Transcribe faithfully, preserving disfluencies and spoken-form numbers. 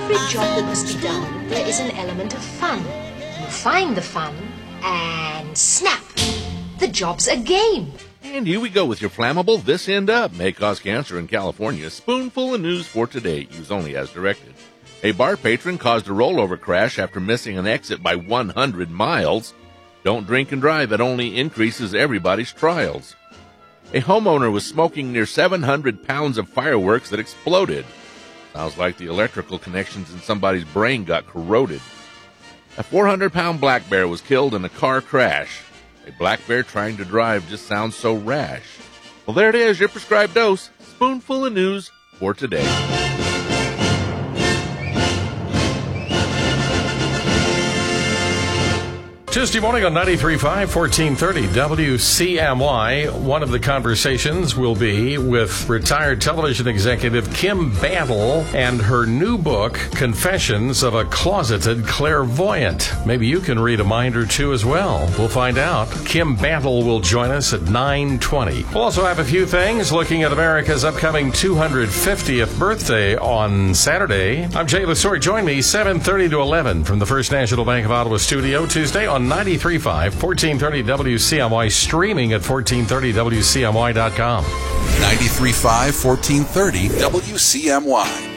every job that must be done, there is an element of fun. You find the fun, and snap! The job's a game. And here we go with your flammable This End Up. May cause cancer in California. A spoonful of news for today. Use only as directed. A bar patron caused a rollover crash after missing an exit by one hundred miles. Don't drink and drive. It only increases everybody's trials. A homeowner was smoking near seven hundred pounds of fireworks that exploded. Sounds like the electrical connections in somebody's brain got corroded. A four hundred pound black bear was killed in a car crash. A black bear trying to drive just sounds so rash. Well, there it is, your prescribed dose. Spoonful of news for today. Tuesday morning on ninety-three point five, fourteen thirty W C M Y. One of the conversations will be with retired television executive Kim Bantle and her new book, Confessions of a Closeted Clairvoyant. Maybe you can read a mind or two as well. We'll find out. Kim Bantle will join us at nine twenty. We'll also have a few things looking at America's upcoming two hundred fiftieth birthday on Saturday. I'm Jay Lesor. Join me seven thirty to eleven from the First National Bank of Ottawa studio Tuesday on ninety-three point five, fourteen thirty W C M Y, streaming at fourteen thirty W C M Y dot com. ninety-three point five, fourteen thirty W C M Y.